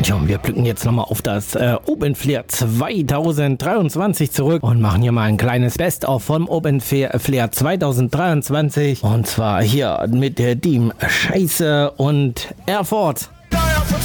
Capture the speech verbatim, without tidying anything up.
Tja, wir blicken jetzt nochmal auf das äh, Open Flair zwanzig dreiundzwanzig zurück und machen hier mal ein kleines Best-of vom Open Flair zwanzig dreiundzwanzig. Und zwar hier mit der Team Scheiße und Erfurt.